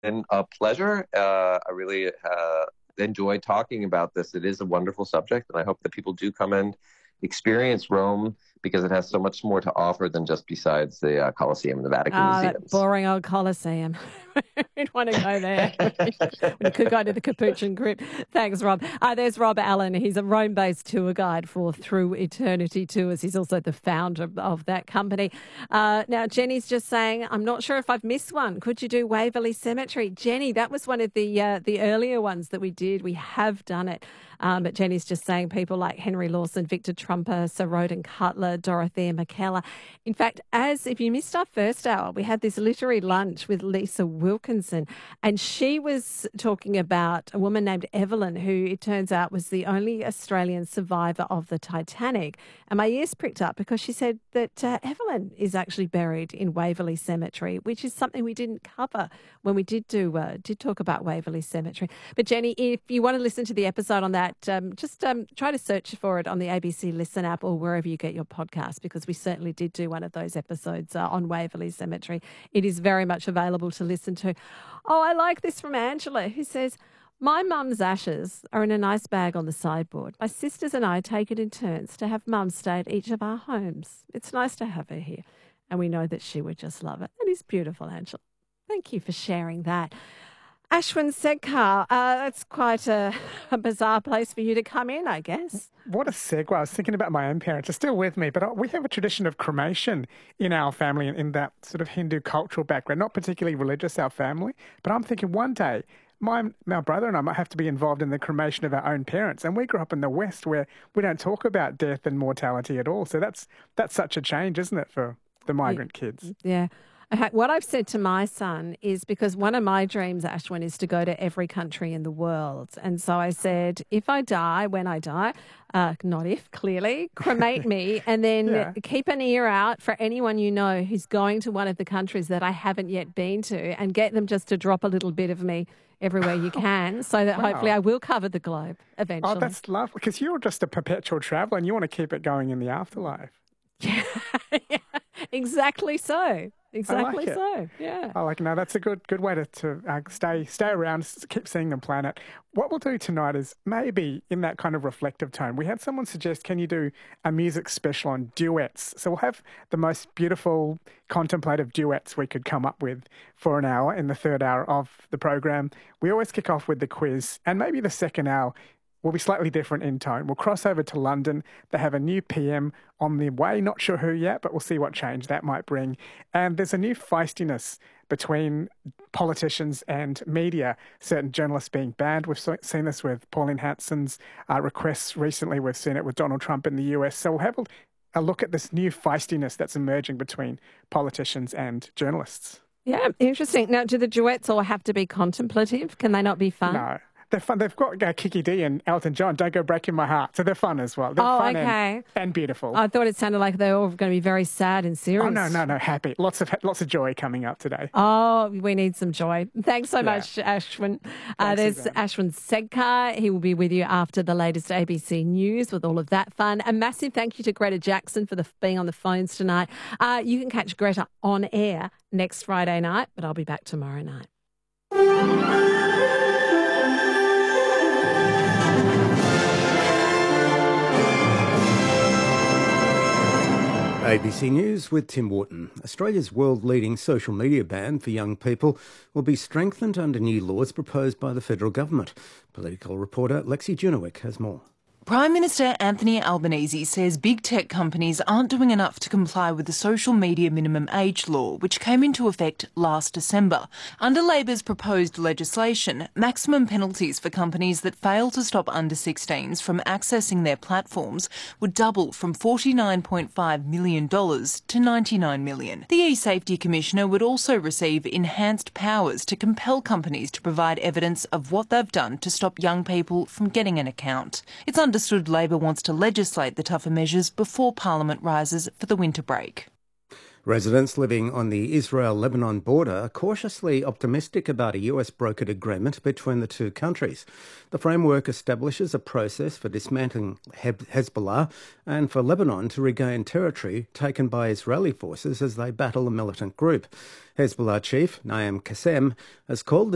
been a pleasure. I really enjoyed talking about this. It is a wonderful subject, and I hope that people do come and experience Rome because it has so much more to offer than just besides the Colosseum and the Vatican That museums. boring old Colosseum. We don't want to go there. We could go to the Capuchin Crypt. Thanks, Rob. There's Rob Allen. He's a Rome-based tour guide for Through Eternity Tours. He's also the founder of that company. Now, Jenny's just saying, I'm not sure if I've missed one. Could you do Waverley Cemetery? Jenny, that was one of the earlier ones that we did. We have done it. But Jenny's just saying people like Henry Lawson, Victor Trumper, Sir Roden Cutler, Dorothea McKellar. In fact, if you missed our first hour, we had this literary lunch with Lisa Wilkinson, and she was talking about a woman named Evelyn, who it turns out was the only Australian survivor of the Titanic. And my ears pricked up because she said that Evelyn is actually buried in Waverley Cemetery, which is something we didn't cover when we did talk about Waverley Cemetery. But Jenny, if you want to listen to the episode on that, just try to search for it on the ABC Listen app or wherever you get your podcast, because we certainly did do one of those episodes on Waverley Cemetery. It is very much available to listen to. Oh, I like this from Angela, who says, my mum's ashes are in a nice bag on the sideboard. My sisters and I take it in turns to have mum stay at each of our homes. It's nice to have her here, and we know that she would just love it. It is beautiful, Angela. Thank you for sharing that. Ashwin Sedkar, that's quite a bizarre place for you to come in, I guess. What a segue. I was thinking about my own parents. They're still with me, but we have a tradition of cremation in our family and in that sort of Hindu cultural background. Not particularly religious, our family, but I'm thinking one day my brother and I might have to be involved in the cremation of our own parents. And we grew up in the West where we don't talk about death and mortality at all. So that's such a change, isn't it, for the migrant kids? Yeah. What I've said to my son is, because one of my dreams, Ashwin, is to go to every country in the world. And so I said, if I die, when I die, not if, clearly, cremate me and then keep an ear out for anyone you know who's going to one of the countries that I haven't yet been to, and get them just to drop a little bit of me everywhere you can, so that hopefully I will cover the globe eventually. Oh, that's lovely, because you're just a perpetual traveller and you want to keep it going in the afterlife. Yeah, exactly so. Exactly so. Yeah. I like it. No, that's a good way to stay around, keep seeing the planet. What we'll do tonight is maybe in that kind of reflective tone. We had someone suggest, can you do a music special on duets? So we'll have the most beautiful contemplative duets we could come up with for an hour in the third hour of the program. We always kick off with the quiz, and maybe the second hour will be slightly different in tone. We'll cross over to London. They have a new PM on the way. Not sure who yet, but we'll see what change that might bring. And there's a new feistiness between politicians and media, certain journalists being banned. We've seen this with Pauline Hanson's requests recently. We've seen it with Donald Trump in the US. So we'll have a look at this new feistiness that's emerging between politicians and journalists. Yeah, interesting. Now, do the duets all have to be contemplative? Can they not be fun? No. They're fun. They've got Kiki D and Elton John, Don't Go Breaking My Heart. So they're fun as well. They're fun and beautiful. I thought it sounded like they were all going to be very sad and serious. Oh, no, happy. Lots of joy coming up today. Oh, we need some joy. Thanks so much, Ashwin. There's Ashwin Sedkar. He will be with you after the latest ABC News with all of that fun. A massive thank you to Greta Jackson for being on the phones tonight. You can catch Greta on air next Friday night, but I'll be back tomorrow night. ABC News with Tim Wharton. Australia's world-leading social media ban for young people will be strengthened under new laws proposed by the federal government. Political reporter Lexi Junowick has more. Prime Minister Anthony Albanese says big tech companies aren't doing enough to comply with the social media minimum age law, which came into effect last December. Under Labor's proposed legislation, maximum penalties for companies that fail to stop under 16s from accessing their platforms would double from $49.5 million to $99 million. The eSafety Commissioner would also receive enhanced powers to compel companies to provide evidence of what they've done to stop young people from getting an account. It's understood Labor wants to legislate the tougher measures before Parliament rises for the winter break. Residents living on the Israel-Lebanon border are cautiously optimistic about a US-brokered agreement between the two countries. The framework establishes a process for dismantling Hezbollah and for Lebanon to regain territory taken by Israeli forces as they battle a militant group. Hezbollah chief Naim Qassem has called the